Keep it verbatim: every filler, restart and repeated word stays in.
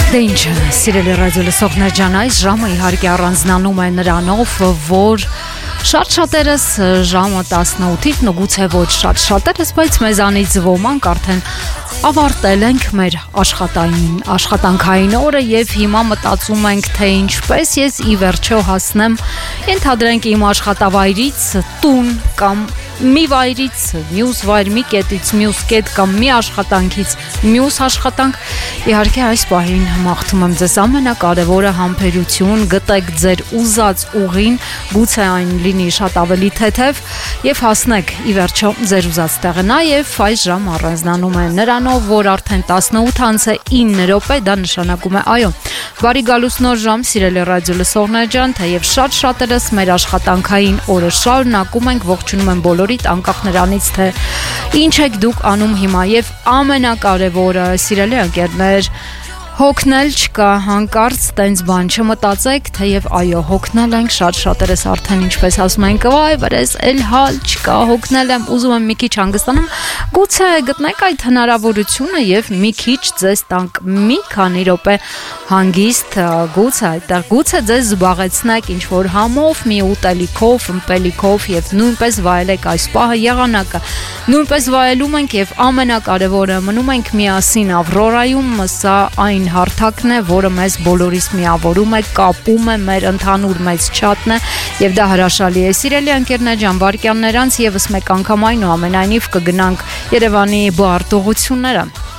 Դե ինչ, սիրելի ռադիո լսողներ ջան, այս ժամը իհարկե առանձնանում է նրանով, որ շատ-շատերս ժամը տասնութից, նո գուցե ոչ շատ-շատերս, բայց մեզանից ոմանք արդեն ավարտել ենք մեր աշխատային, աշխատանքային օրը եւ հիմա մտածում ենք, թե ինչպես ես ի վերջո հասնեմ, ենթադրենք իմ աշխատավայրից տուն կամ մի վայրից մյուս վայր, մի կետից մյուս կետ կամ մի աշխատանքից մյուս աշխատանք։ Իհարկե այս պահին մաղթում եմ ձեզ ամենակարևորը համբերություն, գտեք ձեր ուզած ուղին, գուցե այն լինի շատ ավելի թեթև եւ հասնեք ի վերջո ձեր ուզած տեղը։ Նաեւ այս ժամ առանձնանում է նրանով, որ արդեն տասնութ անց է ինը րոպե, դա նշանակում է այո, բարի գալուց նոր ժամ, սիրելի ռադիո լսողներ ջան, թեև շատ շատերս մեր աշխատանքային օրը շարունակում ենք, ողջունում եմ բոլորիդ, անկախ նրանից, թե ինչ եք դուք անում հիմա եւ ամենակարևորը, սիրելի ընկերներ, հոգնել չկա, հանկարծ տենց բան չմտածեք, թեև այո, հոգնել ենք, շատ շատերս արդեն ինչպես ասում ենք, վայ, վրես, էլ հալ չկա, հոգնել եմ, ուզում եմ մի քիչ հանգստանամ, գուցե գտնեք այդ հնարավորությունը եւ մի քիչ ձեզ տանք մի քանի րոպե հանգիստ, գուցե այդտեղ, գուցե ձեզ զբաղեցնեք ինչ որ համով, մի ուտելիքով, ըմպելիքով եւ նույնպես վայելեք այս պահը եղանակը։ Նույնպես վայելում ենք եւ ամենակարևորը մնում ենք միասին Ավրորայում, սա այն հարթակն է, որը մեզ բոլորիս միավորում է, կապում է, մեր ընդհանուր մեծ չաթն է եւ դա հրաշալի է։ Սիրելի ընկերներ ջան, վարքյաններ անց եւս մեկ անգամ այնուամենայնիվ կգնանք Երևանի բարտողությունները։